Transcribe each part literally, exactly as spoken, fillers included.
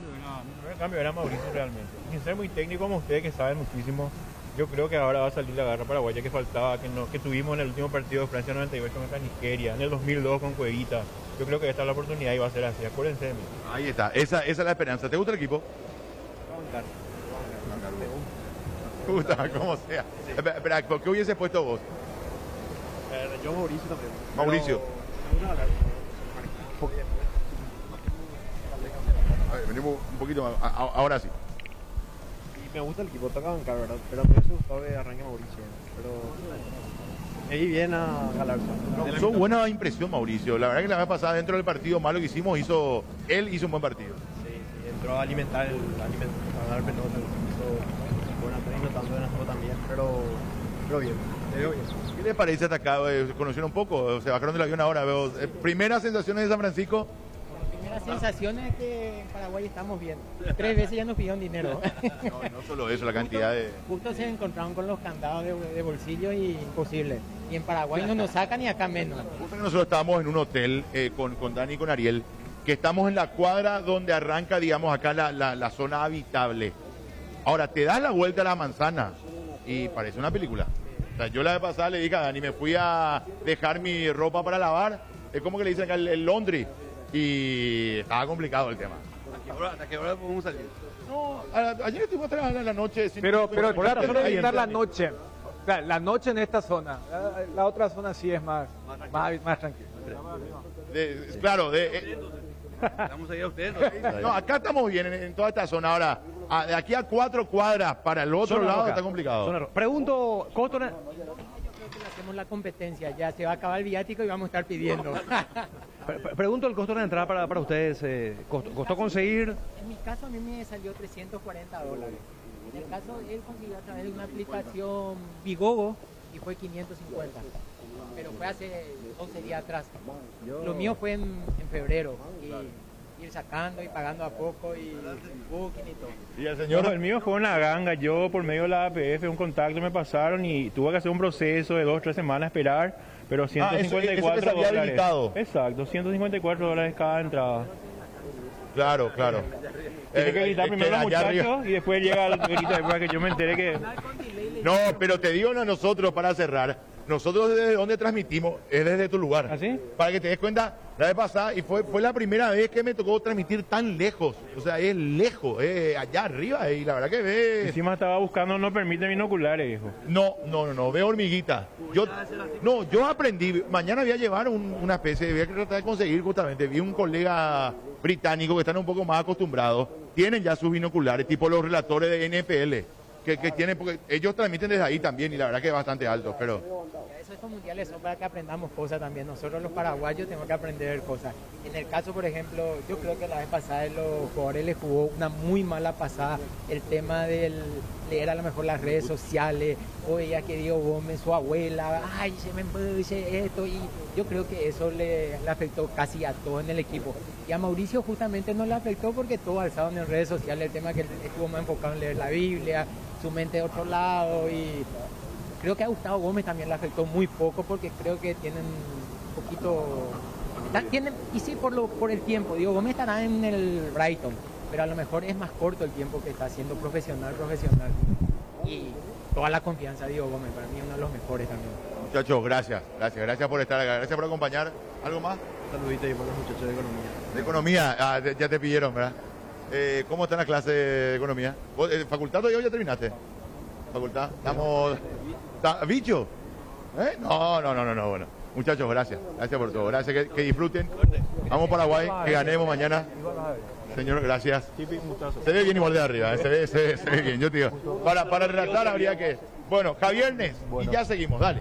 era, el primer cambio era Mauricio realmente. Sin ser muy técnico como ustedes que saben muchísimo, yo creo que ahora va a salir la garra paraguaya que faltaba, que, no, que tuvimos en el último partido de Francia noventa y ocho contra Nigeria, en el dos mil dos con Cuevita. Yo creo que esta es la oportunidad y va a ser así, acuérdense de mí. Ahí está, esa, esa es la esperanza. ¿Te gusta el equipo? Me gusta, como sea. Sí. Espera, espera, ¿por qué hubiese puesto vos? Eh, yo Mauricio también. Mauricio. Pero, a ver, venimos un poquito más. A, a, ahora sí. Y me gusta el equipo, toca bancar, ¿verdad? Pero me hubiese gustado que arranque Mauricio. Pero ahí viene a Galarza. No, son buena impresión, Mauricio. La verdad que la vez pasada dentro del partido malo que hicimos, hizo él hizo un buen partido. Sí, sí, entró a alimentar el alimentar, a dar pelota, hizo buena técnica, tanto en el juego también, pero, pero bien, te veo bien. ¿Qué les parece hasta acá? Eh, ¿Conocieron un poco? Se bajaron del avión ahora, veo. Eh, primeras sensaciones de San Francisco. Las sensaciones que en Paraguay estamos bien. Tres veces ya nos pidieron dinero. No, no solo eso, la cantidad de... Justo se encontraron con los candados de, de bolsillo y imposible. Y en Paraguay no nos sacan y acá menos. Justo que nosotros estábamos en un hotel eh, con, con Dani y con Ariel, que estamos en la cuadra donde arranca, digamos, acá la, la, la zona habitable. Ahora, te das la vuelta a la manzana y parece una película. O sea, yo la vez pasada le dije a Dani, me fui a dejar mi ropa para lavar. Es como que le dicen acá el, el laundry. Y estaba complicado el tema. ¿Hasta qué hora, hasta qué hora podemos salir? No, a, ayer estuvimos a trabajar en la noche. Sin pero, pero por por la razón de ahí evitar la en- noche. La, la noche en esta zona. La, la otra zona sí es más, más, más tranquila. de- claro, de, eh, Vamos a ir a ustedes. no, acá estamos bien en, en toda esta zona. Ahora, a- de aquí a cuatro cuadras para el otro Zona lado roja. está complicado. Zona roja. Pregunto, costo... Yo creo que le hacemos la competencia. Ya se va a acabar el viático y vamos a estar pidiendo. pre- pre- Pregunto el costo de la entrada para, para ustedes. Eh, costó, ¿Costó conseguir? En mi caso a mí me salió trescientos cuarenta dólares. En el caso él consiguió a través de una aplicación Vigogo y fue quinientos cincuenta. Pero fue hace once días atrás. Lo mío fue en, en febrero. Y ir sacando y pagando a poco y booking y todo. Y el Yo, señor, el mío fue una ganga, yo por medio de la A P F, un contacto me pasaron y tuve que hacer un proceso de dos, tres semanas esperar, pero ciento cincuenta y cuatro eso que se había dólares. habilitado. Exacto, ciento cincuenta y cuatro dólares cada entrada. claro, claro. Tiene que Eh, gritar eh, primero a los allá arriba. muchachos y después llega el grita para que yo me entere que... No, pero te digo a nosotros para cerrar. Nosotros desde donde transmitimos es desde tu lugar. ¿Ah, sí? Para que te des cuenta, la vez pasada, y fue, fue la primera vez que me tocó transmitir tan lejos. O sea, es lejos, es allá arriba, y la verdad que ve... Encima estaba buscando, no permite binoculares, hijo. No, no, no, no, veo hormiguita. Yo, no, yo aprendí, mañana voy a llevar un- una especie, voy a tratar de conseguir justamente, vi un colega británico que están un poco más acostumbrados, tienen ya sus binoculares, tipo los relatores de N F L, que, que tienen, porque ellos transmiten desde ahí también, y la verdad que es bastante alto, pero... Eso, estos mundiales son para que aprendamos cosas también. Nosotros los paraguayos tenemos que aprender cosas. En el caso, por ejemplo, yo creo que la vez pasada los jugadores les jugó una muy mala pasada el tema del leer a lo mejor las redes sociales, o veía que Diego Gómez, su abuela, ay, se me dice esto, y yo creo que eso le, le afectó casi a todo en el equipo. Y a Mauricio justamente no le afectó porque todo alzado en redes sociales, el tema que él estuvo más enfocado en leer la Biblia, su mente de otro lado, y creo que a Gustavo Gómez también le afectó muy poco porque creo que tienen un poquito... están- tienen, y sí, por, lo, por el tiempo. Digo, Gómez estará en el Brighton, pero a lo mejor es más corto el tiempo que está siendo profesional, profesional. Y toda la confianza, Diego Gómez, para mí es uno de los mejores también. Muchachos, gracias, gracias, gracias por estar acá, gracias por acompañar. ¿Algo más? Saludito ahí por los muchachos de economía. De economía, ah, te- ya te pidieron, ¿verdad? Eh, ¿Cómo está la clase de economía? ¿Vos, eh, ¿Facultad o ya terminaste? ¿Facultad? Estamos... ¿Está- ¿Bicho? ¿Eh? No, no, no, no, no, bueno. Muchachos, gracias, gracias por todo, gracias, que, que disfruten. Vamos Paraguay, que ganemos mañana. Señor, gracias. Se ve bien igual de arriba, eh, se, ve, se, ve, se ve bien, yo te digo. Para, para relatar habría que... Bueno, Javiernes, y ya seguimos, dale.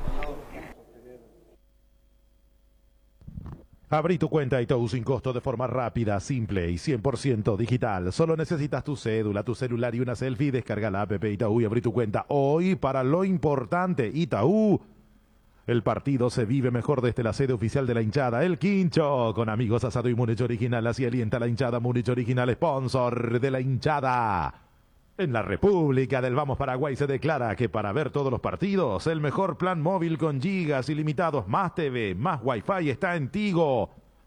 Abrí tu cuenta Itaú sin costo de forma rápida, simple y cien por ciento digital. Solo necesitas tu cédula, tu celular y una selfie. Descarga la app Itaú y abrí tu cuenta hoy para lo importante. Itaú. El partido se vive mejor desde la sede oficial de la hinchada, el Quincho, con amigos asado y Múnich Original. Así alienta la hinchada. Múnich Original, sponsor de la hinchada. En la República del Vamos Paraguay se declara que para ver todos los partidos, el mejor plan móvil con gigas ilimitados, más T V, más Wi-Fi está en Tigo.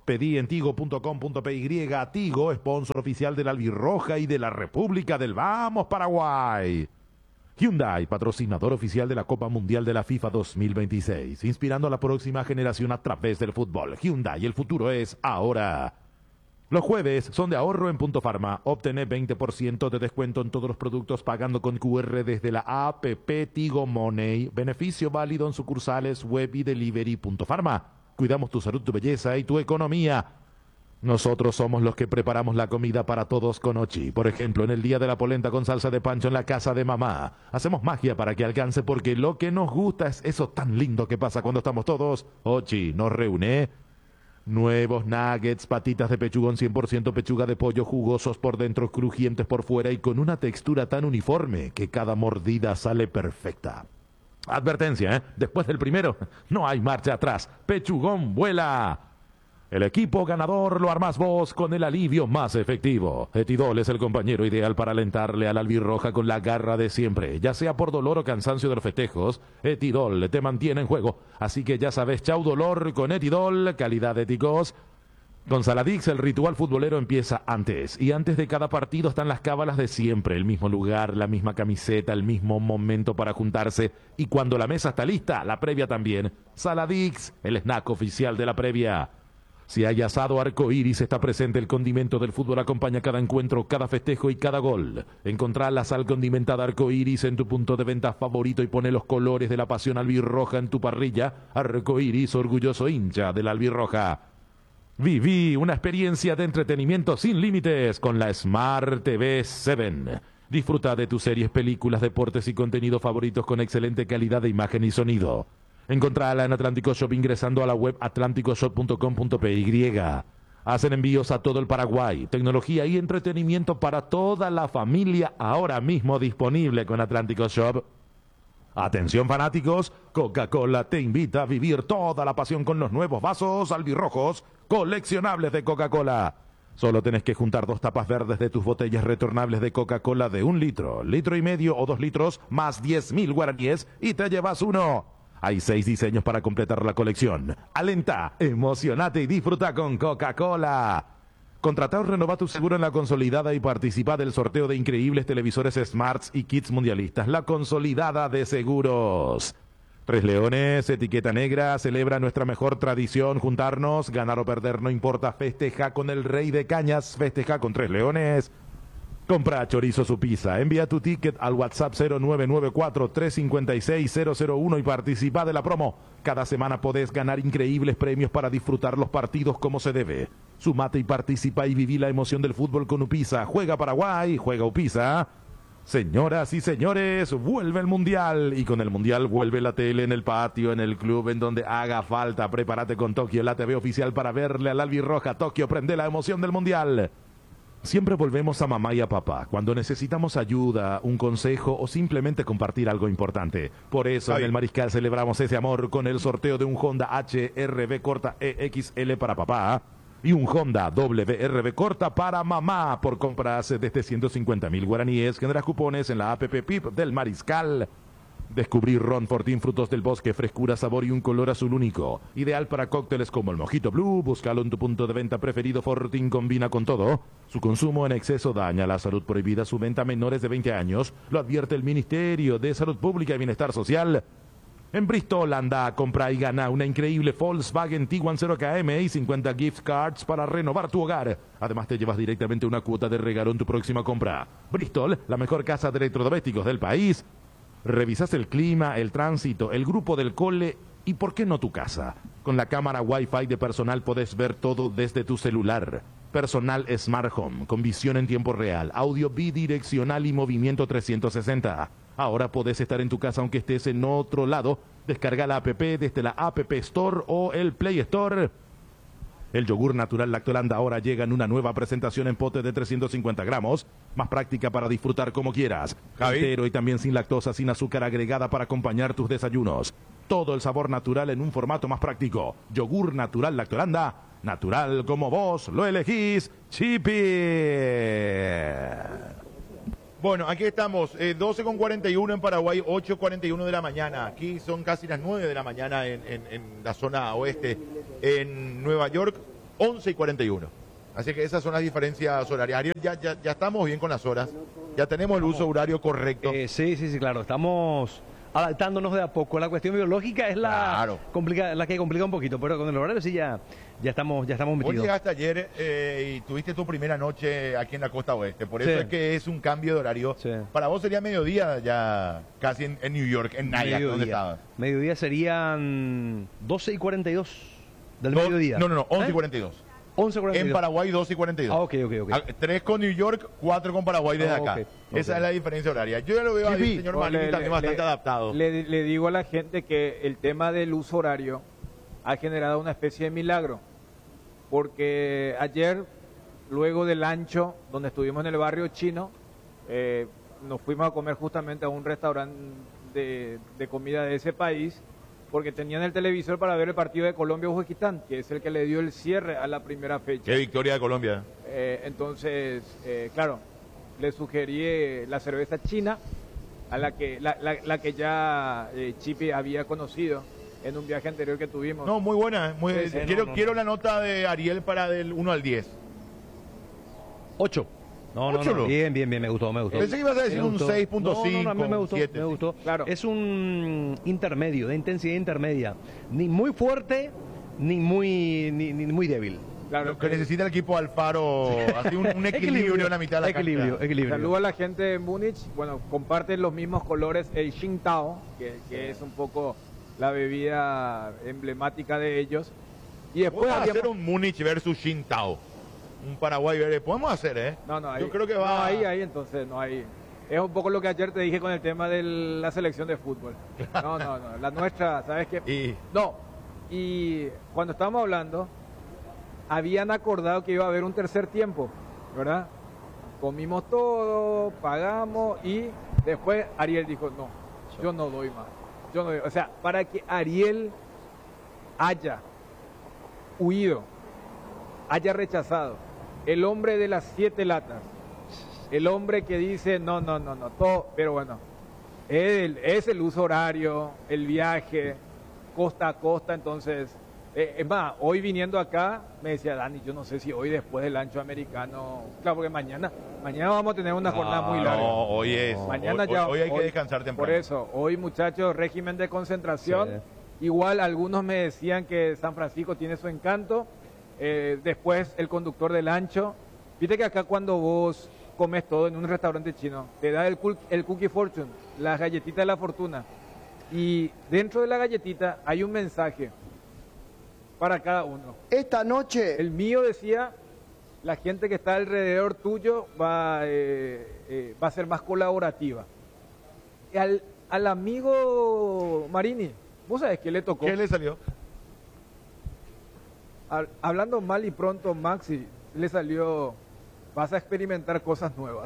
Pedí en tigo punto com punto p y. Tigo, sponsor oficial de la Albirroja y de la República del Vamos Paraguay. Hyundai, patrocinador oficial de la Copa Mundial de la FIFA dos mil veintiséis, inspirando a la próxima generación a través del fútbol. Hyundai, el futuro es ahora. Los jueves son de ahorro en Punto Farma. Obtener veinte por ciento de descuento en todos los productos pagando con Q R desde la app Tigo Money. Beneficio válido en sucursales, web y delivery. Punto Farma. Cuidamos tu salud, tu belleza y tu economía. Nosotros somos los que preparamos la comida para todos con Ochi. Por ejemplo, en el día de la polenta con salsa de pancho en la casa de mamá. Hacemos magia para que alcance porque lo que nos gusta es eso tan lindo que pasa cuando estamos todos. Ochi nos reúne. Nuevos nuggets, patitas de pechugón cien por ciento pechuga de pollo, jugosos por dentro, crujientes por fuera y con una textura tan uniforme que cada mordida sale perfecta. Advertencia, ¿eh? Después del primero, no hay marcha atrás. Pechugón vuela. El equipo ganador lo armás vos con el alivio más efectivo. Etidol es el compañero ideal para alentarle a la albirroja con la garra de siempre. Ya sea por dolor o cansancio de los festejos, Etidol te mantiene en juego. Así que ya sabes, chau dolor con Etidol, calidad de ticos. Con Saladix el ritual futbolero empieza antes. Y antes de cada partido están las cábalas de siempre. El mismo lugar, la misma camiseta, el mismo momento para juntarse. Y cuando la mesa está lista, la previa también. Saladix, el snack oficial de la previa. Si hay asado arcoíris, está presente el condimento del fútbol, acompaña cada encuentro, cada festejo y cada gol. Encontrá la sal condimentada arcoíris en tu punto de venta favorito y pone los colores de la pasión albirroja en tu parrilla. Arcoíris, orgulloso hincha de la albirroja. Viví una experiencia de entretenimiento sin límites con la Smart T V siete. Disfruta de tus series, películas, deportes y contenidos favoritos con excelente calidad de imagen y sonido. Encontrala en Atlántico Shop ingresando a la web atlántico shop punto com punto p y. Hacen envíos a todo el Paraguay. Tecnología y entretenimiento para toda la familia ahora mismo disponible con Atlántico Shop. Atención fanáticos, Coca-Cola te invita a vivir toda la pasión con los nuevos vasos albirrojos coleccionables de Coca-Cola. Solo tenés que juntar dos tapas verdes de tus botellas retornables de Coca-Cola de un litro, litro y medio o dos litros, más diez mil guaraníes y te llevas uno. Hay seis diseños para completar la colección. Alenta, emocionate y disfruta con Coca-Cola. Contratá o renová tu seguro en La Consolidada y participa del sorteo de increíbles televisores Smarts y kits mundialistas. La Consolidada de Seguros. Tres Leones, etiqueta negra, celebra nuestra mejor tradición, juntarnos, ganar o perder, no importa, festeja con el Rey de Cañas, festeja con Tres Leones. Compra chorizo su pizza, envía tu ticket al WhatsApp cero nueve nueve cuatro tres cinco seis cero cero uno y participa de la promo. Cada semana podés ganar increíbles premios para disfrutar los partidos como se debe. Sumate y participa y viví la emoción del fútbol con Upisa. Juega Paraguay, juega Upisa. Señoras y señores, vuelve el Mundial y con el Mundial vuelve la tele en el patio, en el club, en donde haga falta. Prepárate con Tokio, la T V oficial para verle al albirroja. Tokio, prende la emoción del Mundial. Siempre volvemos a mamá y a papá cuando necesitamos ayuda, un consejo o simplemente compartir algo importante. Por eso en el Mariscal celebramos ese amor con el sorteo de un Honda H R V corta E X L para papá y un Honda W R V corta para mamá por compras desde ciento cincuenta mil guaraníes. Generas cupones en la app P I P del Mariscal. Descubrir Ron Fortín, frutos del bosque, frescura, sabor y un color azul único. Ideal para cócteles como el Mojito Blue. Búscalo en tu punto de venta preferido. Fortín combina con todo. Su consumo en exceso daña la salud. Prohibida su venta a menores de veinte años. Lo advierte el Ministerio de Salud Pública y Bienestar Social. En Bristol, anda, compra y gana una increíble Volkswagen Tiguan cero K M y cincuenta gift cards para renovar tu hogar. Además, te llevas directamente una cuota de regalo en tu próxima compra. Bristol, la mejor casa de electrodomésticos del país. Revisas el clima, el tránsito, el grupo del cole y ¿por qué no tu casa? Con la cámara Wi-Fi de Personal podés ver todo desde tu celular. Personal Smart Home, con visión en tiempo real, audio bidireccional y movimiento trescientos sesenta. Ahora podés estar en tu casa aunque estés en otro lado. Descarga la app desde la App Store o el Play Store. El yogur natural Lactolanda ahora llega en una nueva presentación en pote de trescientos cincuenta gramos. Más práctica para disfrutar como quieras. Entero y también sin lactosa, sin azúcar agregada para acompañar tus desayunos. Todo el sabor natural en un formato más práctico. Yogur natural Lactolanda. Natural como vos lo elegís. Chipi. Bueno, aquí estamos, eh, doce con cuarenta y uno en Paraguay, ocho cuarenta y uno de la mañana. Aquí son casi las nueve de la mañana en, en, en la zona oeste. En Nueva York, once y cuarenta y uno. Así que esas son las diferencias horarias. Ariel, ya, ya, ya estamos bien con las horas. Ya tenemos el uso horario correcto. Eh, sí, sí, sí, claro. Estamos adaptándonos de a poco. La cuestión biológica es la, Claro. complica, la que complica un poquito, pero con el horario sí ya, ya estamos, ya estamos Vos metidos. llegaste ayer eh, y tuviste tu primera noche aquí en la costa oeste. Por eso Sí. es que es un cambio de horario. Sí. Para vos sería mediodía ya casi en, en New York, en Nyack, donde Mediodía. estabas. Mediodía serían doce y cuarenta y dos del Do- mediodía. No, no, no, once y ¿Eh? cuarenta y dos. once y cuarenta y dos. En Paraguay, doce y cuarenta y dos. Ah, ok, ok, ok. Ah, Tres con New York, cuatro con Paraguay desde Ah, acá. ok, Esa ok. es la diferencia horaria. Yo ya lo veo al Chipi, señor No, Malini le- también le- bastante le- adaptado. Le, le digo a la gente que el tema del uso horario ha generado una especie de milagro, porque ayer, luego del ancho, donde estuvimos en el barrio chino, eh, nos fuimos a comer justamente a un restaurante de, de comida de ese país, porque tenían el televisor para ver el partido de Colombia-Uzbekistán, que es el que le dio el cierre a la primera fecha. Qué victoria de Colombia. Eh, entonces, eh, claro, le sugerí eh, la cerveza china, a la que la, la- la que ya eh, Chipi había conocido en un viaje anterior que tuvimos. No, muy buena. Muy, Sí, sí, quiero no, no, quiero no. la nota de Ariel para del uno al diez. ocho. No, no, Ocho, no. ¿no? Bien, bien, bien, me gustó, me gustó. Pensé que ibas a decir Me un gustó. seis punto cinco, No, no, no, a mí me gustó, un siete, me sí. gustó. Claro. Es un intermedio, de intensidad intermedia. Ni muy fuerte, ni muy, ni, ni muy débil. Claro, Lo que eh, necesita el equipo Alfaro, así un, un equilibrio en la mitad de la equilibrio, cancha. equilibrio. saludo a la gente de Múnich. Bueno, comparten los mismos colores el Tsingtao, que, que es un poco la bebida emblemática de ellos. Y después Vamos a hacer habíamos- un Múnich versus Xintao. Un Paraguay verde. Podemos hacer, ¿eh? No, no, ahí, Yo creo que no, va. ahí, ahí, entonces, no, ahí. Es un poco lo que ayer te dije con el tema de la selección de fútbol. No, no, no. La nuestra, ¿sabes qué? Y No. Y cuando estábamos hablando, habían acordado que iba a haber un tercer tiempo, ¿verdad? Comimos todo, pagamos y después Ariel dijo, no, yo no doy más. Yo no doy. O sea, para que Ariel haya huido, haya rechazado, el hombre de las siete latas, el hombre que dice, no, no, no, no, todo, pero bueno, el- es el uso horario, el viaje, costa a costa, entonces, eh, es más, hoy viniendo acá, me decía Dani, yo no sé si hoy después del ancho americano, claro, porque mañana, mañana vamos a tener una jornada muy Ah, larga. no, hoy es. Mañana hoy, ya. hoy hay que descansar temprano. Por eso, hoy muchachos, régimen de concentración. Sí. Igual algunos me decían que San Francisco tiene su encanto. Eh, después el conductor del ancho. Viste que acá cuando vos comes todo en un restaurante chino, te da el, cul- el cookie fortune, la galletita de la fortuna. Y dentro de la galletita hay un mensaje para cada uno. Esta noche, El mío decía, la gente que está alrededor tuyo va, eh, eh, va a ser más colaborativa. Y Al, al amigo Marini, ¿vos sabés qué le tocó? ¿Qué le salió? Al- hablando mal y pronto, Maxi, le salió, vas a experimentar cosas nuevas.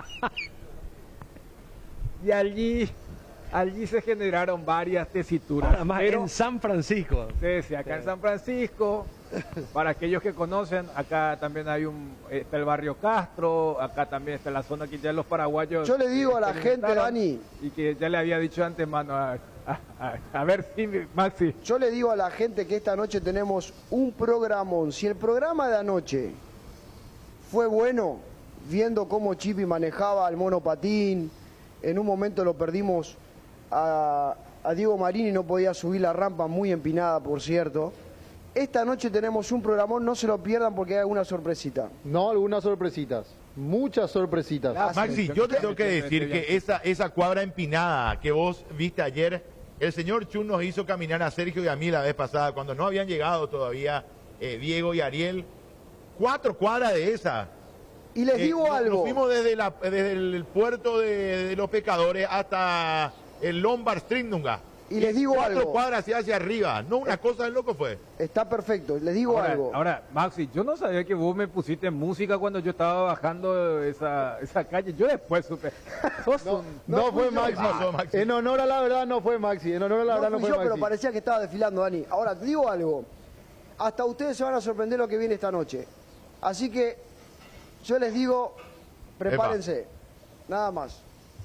Y allí, allí se generaron varias tesituras. Además, pero- en San Francisco. Sí, sí, acá en San Francisco, para aquellos que conocen, acá también hay un, está el barrio Castro, acá también está la zona que ya los paraguayos... yo le digo a la gente, experimentaron Dani, Y que ya le había dicho de antemano a, a, a- a ver si, Maxi, yo le digo a la gente que esta noche tenemos un programón. Si el programa de anoche fue bueno, viendo cómo Chipi manejaba el monopatín, en un momento lo perdimos a, a Diego Marini, no podía subir la rampa, muy empinada, por cierto. Esta noche tenemos un programón, no se lo pierdan porque hay alguna sorpresita. No, algunas sorpresitas. Muchas sorpresitas. Ah, Maxi, yo te tengo que decir Bien. que esa, esa cuadra empinada que vos viste ayer, el señor Chun nos hizo caminar a Sergio y a mí la vez pasada, cuando no habían llegado todavía eh, Diego y Ariel. Cuatro cuadras de esa. Y les Eh, digo nos- algo. Nos fuimos desde, la, desde el puerto de, de los pescadores hasta el Lombard Strindunga. Y les digo Cuatro algo. cuadras hacia, hacia arriba. No, una cosa de loco fue. Está perfecto, les digo ahora, algo. ahora, Maxi, yo no sabía que vos me pusiste música cuando yo estaba bajando esa, esa calle, yo después supe. Sos un- No, no fue fui yo. Maxi. Pasó, Maxi. En honor a la verdad no fue Maxi. En honor a la No verdad no fui fue yo, pero Maxi. parecía que estaba desfilando, Dani. Ahora, te digo algo. Hasta ustedes se van a sorprender lo que viene esta noche. Así que yo les digo, prepárense. Nada más.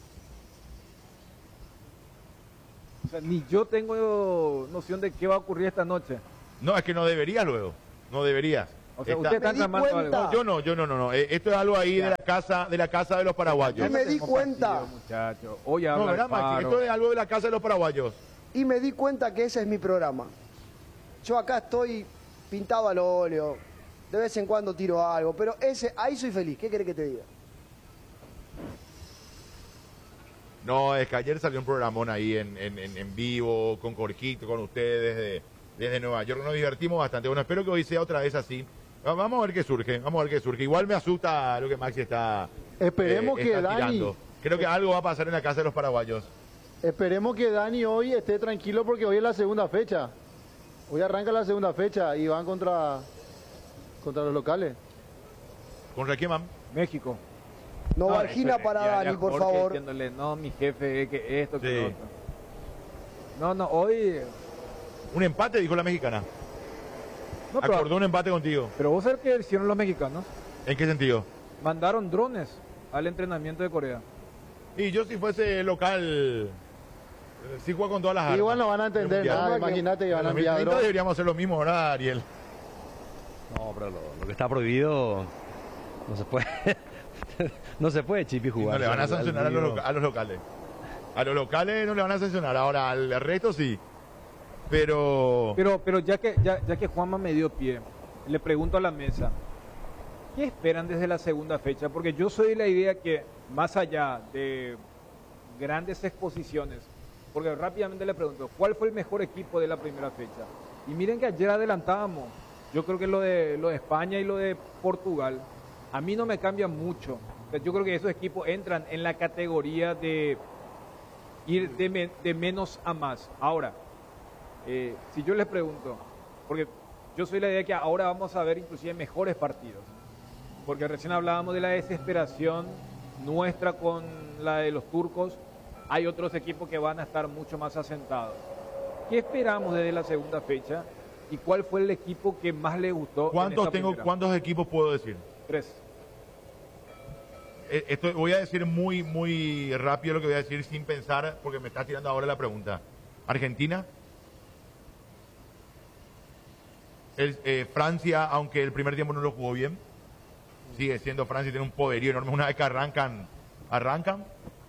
o sea, ni yo tengo noción de qué va a ocurrir esta noche. No, es que no deberías luego. No deberías. O sea, Está- usted está Me di tramando cuenta. algo. Yo no, yo no, no, no. Eh, Esto es algo ahí de la casa, de la casa de los paraguayos. Y me di Tengo cuenta. partido, muchacho. Hoy No, habla ¿verdad, Maxi? Alfaro. Esto es algo de la casa de los paraguayos. Y me di cuenta que ese es mi programa. Yo acá estoy pintado al óleo, de vez en cuando tiro algo, pero ese, ahí soy feliz. ¿Qué querés que te diga? No, es que ayer salió un programón ahí en, en, en, en vivo, con Jorgito, con ustedes, desde, desde Nueva York. Nos divertimos bastante. Bueno, espero que hoy sea otra vez así. Va- Vamos a ver qué surge, vamos a ver qué surge. Igual me asusta lo que Maxi está, Esperemos eh, que está Dani, tirando. Creo que algo va a pasar en la casa de los paraguayos. esperemos que Dani hoy esté tranquilo porque hoy es la segunda fecha. Hoy arranca la segunda fecha y van contra, contra los locales. ¿Con quién, mam? México. No, No, Valgina eso, para ya- ya Dani, por Jorge favor. diciéndole, no, mi jefe, es que esto, que Sí. lo otro. No, no, hoy... Un empate, dijo la mexicana. No, pero, Acordó un empate contigo. pero vos sabés qué hicieron los mexicanos. ¿En qué sentido? Mandaron drones al entrenamiento de Corea. Y yo si fuese local, eh, sí juego con todas las armas. Igual no van a entender Mundial. nada, imagínate que van a En enviar dos mil treinta drones. deberíamos hacer lo mismo, ¿verdad, Ariel? No, pero lo, lo que está prohibido no se puede. No se puede, Chipi, Y jugar. no le van a al- al sancionar a los, lío. loca- a los locales. A los locales no le van a sancionar, ahora al resto sí. Pero, Pero, pero ya que ya, ya que Juanma me dio pie, le pregunto a la mesa, ¿qué esperan desde la segunda fecha? Porque yo soy de la idea que más allá de grandes exposiciones, porque rápidamente le pregunto, ¿cuál fue el mejor equipo de la primera fecha? Y miren que ayer adelantábamos, yo creo que lo de, lo de España y lo de Portugal, a mí no me cambia mucho. O sea, yo creo que esos equipos entran en la categoría de ir de, me- de menos a más. Ahora, eh, si yo les pregunto, porque yo soy la idea que ahora vamos a ver inclusive mejores partidos, porque recién hablábamos de la desesperación nuestra con la de los turcos, hay otros equipos que van a estar mucho más asentados. ¿Qué esperamos desde la segunda fecha y cuál fue el equipo que más le gustó? en ¿cuántos esta tengo, primera? cuántos equipos puedo decir? Tres. Eh, Esto voy a decir muy, muy rápido lo que voy a decir sin pensar, porque me está tirando ahora la pregunta. Argentina. El- eh, Francia, aunque el primer tiempo no lo jugó bien, sigue siendo Francia, tiene un poderío enorme. Una vez que arrancan, arrancan.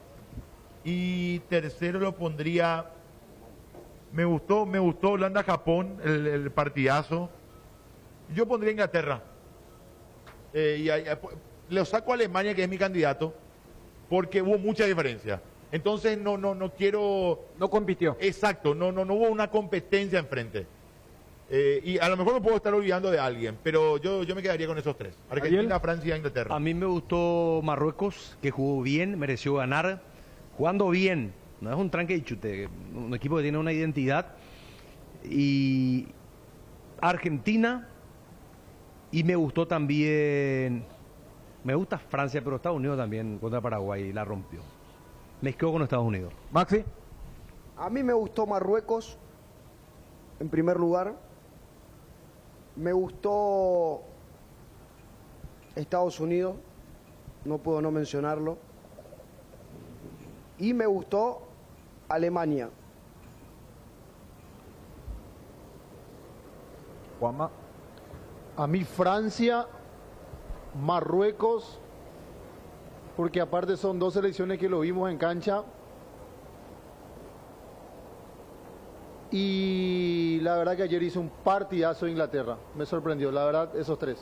Y tercero lo pondría, me gustó, me gustó Holanda-Japón, el, el partidazo. Yo pondría Inglaterra. Eh, y ahí- lo saco a Alemania, que es mi candidato, porque hubo mucha diferencia. Entonces no, no, no quiero. No compitió. Exacto, no, no, no hubo una competencia enfrente. Eh, y a lo mejor me puedo estar olvidando de alguien, pero yo, yo me quedaría con esos tres: Argentina, ¿Ariel? Francia e Inglaterra. A mí me gustó Marruecos, que jugó bien, mereció ganar, jugando bien. No es un tranque y chute, un equipo que tiene una identidad. Y Argentina, y me gustó también, me gusta Francia, pero Estados Unidos también contra Paraguay la rompió. Me quedo con Estados Unidos. Maxi. A mí me gustó Marruecos, en primer lugar. Me gustó Estados Unidos, no puedo no mencionarlo. Y me gustó Alemania. Juanma. A mí Francia, Marruecos, porque aparte son dos selecciones que lo vimos en cancha. Y la verdad que ayer hizo un partidazo Inglaterra. Me sorprendió, la verdad, esos tres.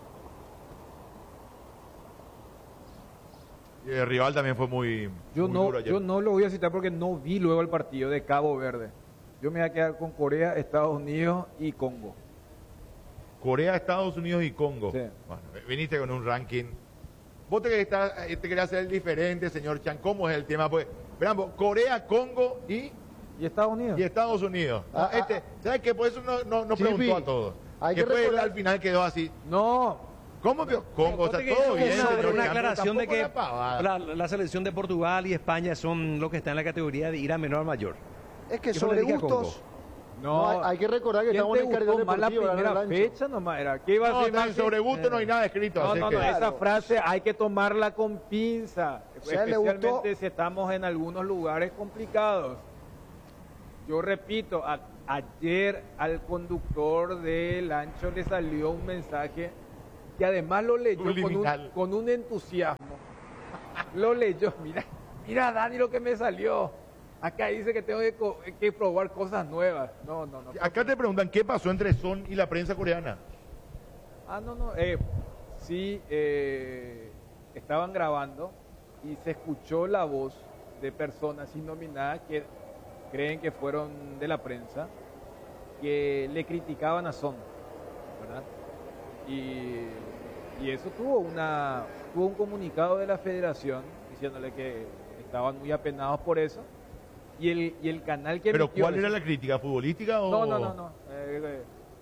Y el rival también fue muy, Yo muy no, duro ayer. yo no lo voy a citar porque no vi luego el partido de Cabo Verde. Yo me voy a quedar con Corea, Estados Unidos y Congo. Corea, Estados Unidos y Congo. Sí. Bueno, viniste con un ranking. Vos te querés, te querés hacer diferente, señor Chan. ¿Cómo es el tema? Pues, verán, vos, Corea, Congo y, ¿Y Estados Unidos? y Estados Unidos. No, Ah, este, ¿sabes qué? Por eso no, no, no Chipi, preguntó a todos. hay que Después recordar- al final quedó así. No, ¿Cómo? vio? Congo, está Aparte que todo eso bien. es sobre señor una Chan, pero aclaración de tampoco que la pavada. la, la selección de Portugal y España son los que están en la categoría de ir a menor a mayor. Es que ¿Qué sobre fue lo que diga gustos, no. No, hay, hay que recordar que ¿Quién estamos te en el calendario gustó más la deportivo. primera ¿verdad, Lancho? fecha nomás era? ¿Qué iba a No, decir está en Maxi? sobre gusto no hay nada escrito. No, así no, que- no, esa frase hay que tomarla con pinza, Si a él le especialmente gustó- si estamos en algunos lugares complicados. Yo repito, a ayer al conductor del Ancho le salió un mensaje que además lo leyó con un, con un entusiasmo. Lo leyó, mira, mira Dani lo que me salió. Acá dice que tengo que, que probar cosas nuevas. No, no, no. Acá te preguntan qué pasó entre Son y la prensa coreana. Ah, no, no. Eh, sí, eh, estaban grabando y se escuchó la voz de personas innominadas que creen que fueron de la prensa, que le criticaban a Son, ¿verdad? Y, y eso tuvo una tuvo un comunicado de la federación diciéndole que estaban muy apenados por eso. Y el, y el canal que... ¿Pero cuál era la crítica? ¿Futbolística o...? No, no, no, no. Eh, eh,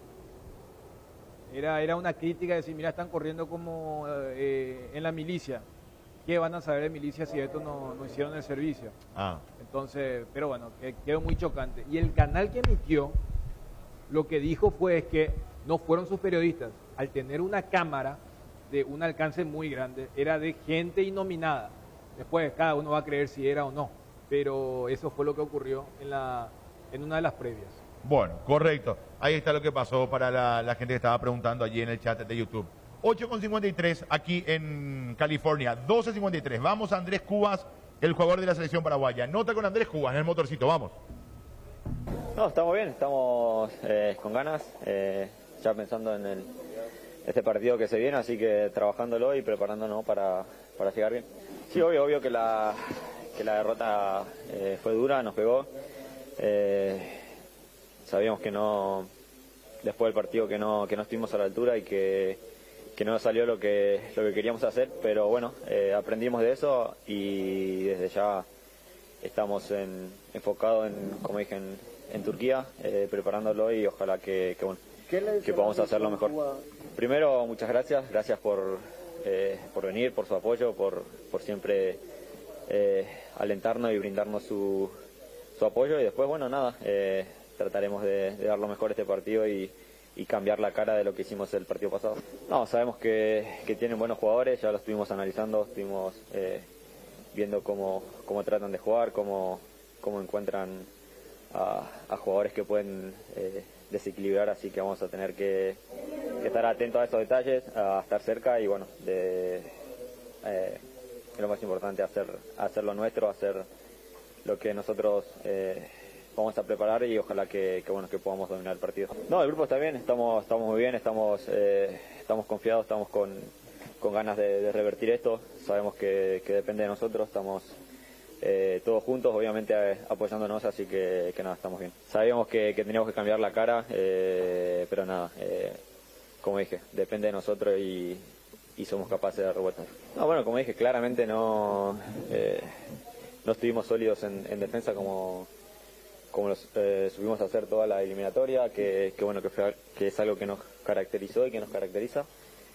era, era una crítica de decir, mira, están corriendo como eh, en la milicia. ¿Qué van a saber de milicia si esto no, no hicieron el servicio? Ah. Entonces, pero bueno, que, quedó muy chocante. Y el canal que emitió, lo que dijo fue que no fueron sus periodistas. Al tener una cámara de un alcance muy grande, era de gente innominada. Después cada uno va a creer si era o no. Pero eso fue lo que ocurrió en, la, en una de las previas. Bueno, correcto. Ahí está lo que pasó para la, la gente que estaba preguntando allí en el chat de YouTube. ocho con cincuenta y tres aquí en California, doce cincuenta y tres. Vamos a Andrés Cubas, el jugador de la selección paraguaya. Nota con Andrés Cubas en el motorcito, vamos. No, estamos bien, estamos eh, con ganas, eh, ya pensando en el, este partido que se viene, así que trabajándolo y preparándonos para, para llegar bien. Sí, obvio, obvio que la... que la derrota eh, fue dura, nos pegó. Eh, sabíamos que no, después del partido que no, que no estuvimos a la altura y que, que no salió lo que, lo que queríamos hacer, pero bueno, eh, aprendimos de eso y desde ya estamos en, enfocados en, como dije, en, en Turquía, eh, preparándolo y ojalá que, que, bueno, que podamos hacerlo mejor. Primero, muchas gracias, gracias por, eh, por venir, por su apoyo, por, por siempre eh, alentarnos y brindarnos su, su apoyo y después, bueno, nada, eh, trataremos de, de dar lo mejor este partido y, y cambiar la cara de lo que hicimos el partido pasado. No, sabemos que, que tienen buenos jugadores, ya lo estuvimos analizando, estuvimos eh, viendo cómo, cómo tratan de jugar, cómo, cómo encuentran a, a jugadores que pueden eh, desequilibrar, así que vamos a tener que, que estar atentos a estos detalles, a estar cerca y bueno, de, eh, lo más importante, hacer, hacer lo nuestro, hacer lo que nosotros eh, vamos a preparar y ojalá que, que bueno que podamos dominar el partido. No, el grupo está bien, estamos, estamos muy bien, estamos, eh, estamos confiados, estamos con, con ganas de, de revertir esto, sabemos que, que depende de nosotros, estamos eh, todos juntos, obviamente eh, apoyándonos, así que, que nada, estamos bien. Sabíamos que, que teníamos que cambiar la cara, eh, pero nada, eh, como dije, depende de nosotros y, y somos capaces de dar vuelta. No, bueno, como dije, claramente no, eh, no estuvimos sólidos en, en defensa como como los, eh, subimos a hacer toda la eliminatoria, que, que bueno que, fue, que es algo que nos caracterizó y que nos caracteriza.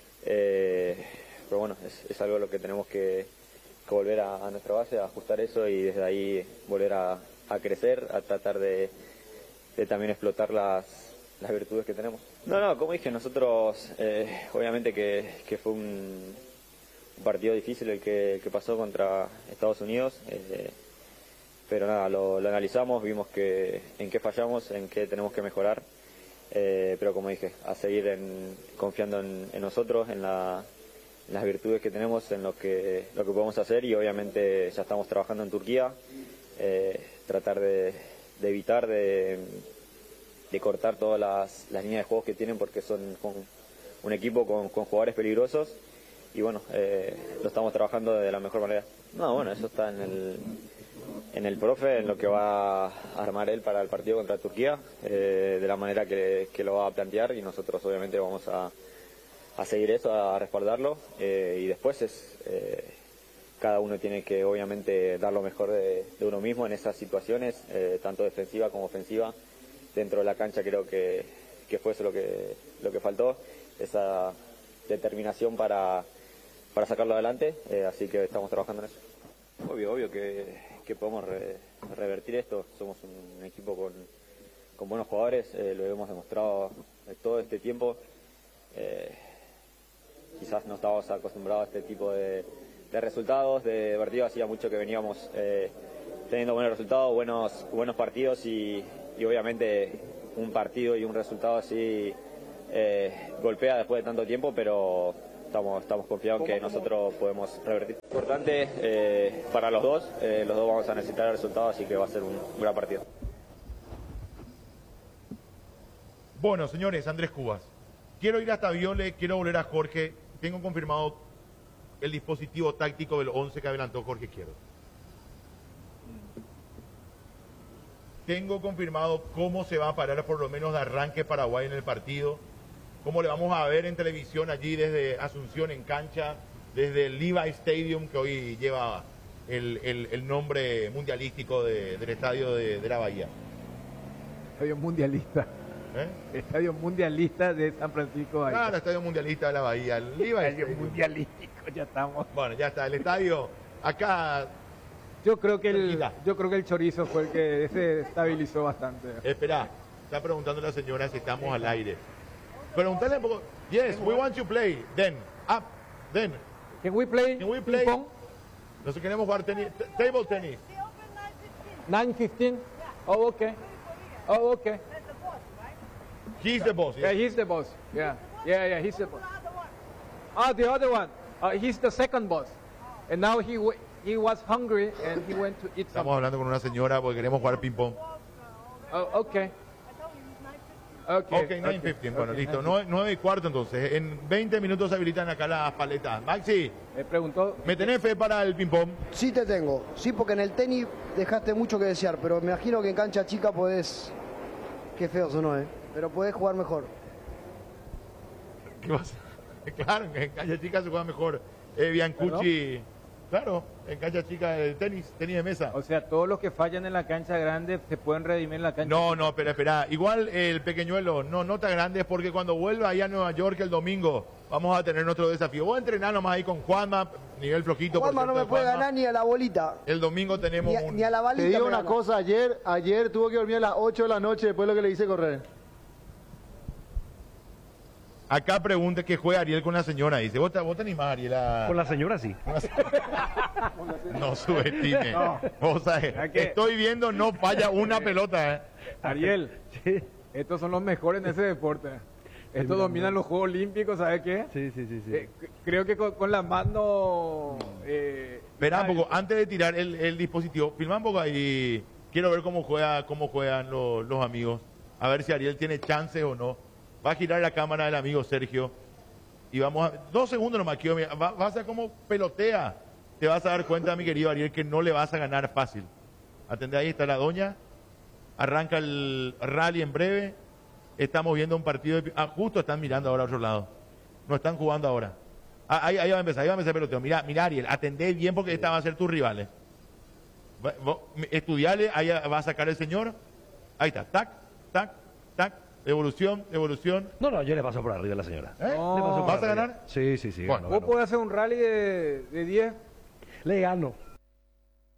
Eh, pero bueno, es, es algo lo que tenemos que, que volver a, a nuestra base, a ajustar eso y desde ahí volver a, a crecer, a tratar de, de también explotar las, las virtudes que tenemos. No, no, como dije, nosotros eh, obviamente que, que fue un, un partido difícil el que, el que pasó contra Estados Unidos. Eh, Pero nada, lo, lo analizamos, vimos que, en qué fallamos, en qué tenemos que mejorar. Eh, pero como dije, a seguir en, confiando en, en nosotros, en, la, en las virtudes que tenemos, en lo que, lo que podemos hacer y obviamente ya estamos trabajando en Turquía. Eh, tratar de, de evitar, de, de cortar todas las, las líneas de juegos que tienen porque son con, un equipo con, con jugadores peligrosos. Y bueno, eh, lo estamos trabajando de la mejor manera. No, bueno, eso está en el... en el profe, en lo que va a armar él para el partido contra Turquía, eh, de la manera que, que lo va a plantear y nosotros obviamente vamos a, a seguir eso, a respaldarlo eh, y después es eh, cada uno tiene que obviamente dar lo mejor de, de uno mismo en esas situaciones, eh, tanto defensiva como ofensiva. Dentro de la cancha creo que, que fue eso lo que, lo que faltó, esa determinación para, para sacarlo adelante, eh, así que estamos trabajando en eso. Obvio, obvio que, que podemos re, revertir esto. Somos un equipo con, con buenos jugadores, eh, lo hemos demostrado todo este tiempo. Eh, quizás no estábamos acostumbrados a este tipo de, de resultados, de partidos. Hacía mucho que veníamos eh, teniendo buenos resultados, buenos, buenos partidos y, y obviamente un partido y un resultado así eh, golpea después de tanto tiempo, pero estamos, estamos confiados en que nosotros podemos revertir. Importante eh, para los dos, eh, los dos vamos a necesitar el resultado, así que va a ser un, un gran partido. Bueno, señores, Andrés Cubas, quiero ir hasta Viole, quiero volver a Jorge. Tengo confirmado el dispositivo táctico del once que adelantó Jorge Izquierdo. Tengo confirmado cómo se va a parar por lo menos de arranque Paraguay en el partido, cómo le vamos a ver en televisión allí desde Asunción en cancha, desde el Levi Stadium, que hoy lleva el, el, el nombre mundialístico de, del estadio de, de la Bahía. Estadio mundialista. ¿Eh? Estadio mundialista de San Francisco. Claro, el estadio mundialista de la Bahía. El Levi Estadio Stadium. mundialístico, ya estamos. Bueno, ya está, el estadio acá. Yo creo que el, Cerquita. yo creo que el chorizo fue el que se estabilizó bastante. Espera, está preguntando la señora si estamos al aire. Preguntale un poco. Yes, we want to play. Then, up, then. Can we play? Can we play? Ping pong? Nosotros queremos jugar tenis, t- table tennis. nine fifteen? Oh, okay. Oh, okay. He's the boss. Yeah, Yes. he's the boss. Yeah, yeah, yeah, he's the boss. Ah, the other one. Uh, he's the second boss. And now he w- he was hungry and he went to eat Estamos something. hablando con una señora porque queremos jugar ping pong. Oh, okay. Okay. Ok, nueve quince. Bueno, listo. nueve y cuarto entonces. En veinte minutos se habilitan acá las paletas. Maxi, Me preguntó. ¿me tenés fe para el ping pong? Sí te tengo, sí, porque en el tenis dejaste mucho que desear, pero me imagino que en cancha chica podés... Qué feo sonó, ¿eh? Pero podés jugar mejor. ¿Qué pasa? Claro, en cancha chica se juega mejor. Eh, Biancucci, claro, en cancha chica el tenis, tenis de mesa. O sea, todos los que fallan en la cancha grande se pueden redimir en la cancha. No, no, espera, espera. Igual el pequeñuelo, no, no tan grande, porque cuando vuelva allá a Nueva York el domingo, vamos a tener otro desafío. Voy a entrenar nomás ahí con Juanma, nivel flojito. por Juanma no cierto, me de puede Juanma. ganar ni a la bolita, El domingo tenemos ni a, un... ni a la balita. Te digo me una gana. cosa, ayer, ayer tuvo que dormir a las ocho de la noche después de lo que le hice correr. Acá pregunta que juega Ariel con la señora. Dice, ¿vos te, vos te animás, Ariel? a- Con la señora sí. No subestime. No. Vos sabés, ¿A qué? estoy viendo, no falla una pelota. ¿eh? Ariel, Sí, estos son los mejores en ese deporte. Estos dominan los Juegos Olímpicos, ¿sabes qué? sí, sí, sí. sí. Eh, c- creo que con, con la mano... Eh, Verá un ay, poco, antes de tirar el, el dispositivo, filma un poco ahí. Quiero ver cómo juega, cómo juegan los, los amigos. A ver si Ariel tiene chances o no. Va a girar la cámara del amigo Sergio. Y vamos a... Dos segundos nomás, quiero mirar. Va- vas a como pelotea. Te vas a dar cuenta, mi querido Ariel, que no le vas a ganar fácil. Atendé, ahí está la doña. Arranca el rally en breve. Estamos viendo un partido de... Ah, justo están mirando ahora a otro lado. No están jugando ahora. Ah, ahí, ahí va a empezar, ahí va a empezar el peloteo. Mira, mira Ariel, atendé bien porque esta va a ser tus rivales. Va- vos, Estudiale, ahí va a sacar el señor. Ahí está, tac, tac, tac. Evolución, evolución. No, no, yo le paso por arriba a la señora. ¿Eh? No. Le paso por ¿Vas a arriba. ganar? Sí, sí, sí. Bueno, gano, ¿Vos gano. podés hacer un rally de, de diez? Le gano.